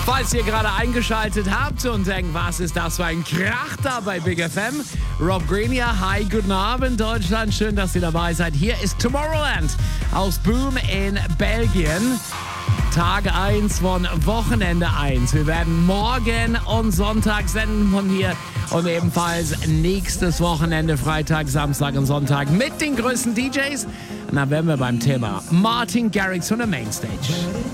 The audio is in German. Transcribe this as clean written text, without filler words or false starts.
Falls ihr gerade eingeschaltet habt und denkt, was ist das für ein Krach da bei Big FM? Rob Green hier. Hi, guten Abend Deutschland. Schön, dass ihr dabei seid. Hier ist Tomorrowland aus Boom in Belgien. Tag 1 von Wochenende 1. Wir werden morgen und Sonntag senden von hier und ebenfalls nächstes Wochenende, Freitag, Samstag und Sonntag mit den größten DJs. Und dann wären wir beim Thema Martin Garrix von der Mainstage.